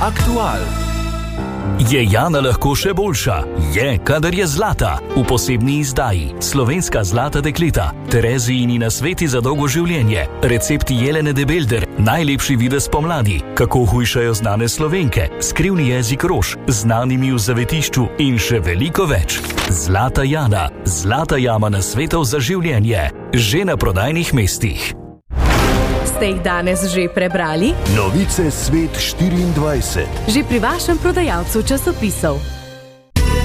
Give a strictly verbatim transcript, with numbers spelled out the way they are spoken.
Aktual. Je Jana lahko še boljša? Je, kadar je zlata. V posebni izdaji Slovenska zlata dekleta, Terezijini nasveti za dolgo življenje, recepti Jelene de Belder, najlepši videz pomladi, kako hujšajo znane Slovenke, skrivni jezik rož, znanimi v zavetišču in še veliko več. Zlata Jana, zlata jama nasvetov za življenje, že na prodajnih mestih. Ste jih danes že prebrali? Novice Svet štiriindvajset. Že pri vašem prodajalcu časopisov.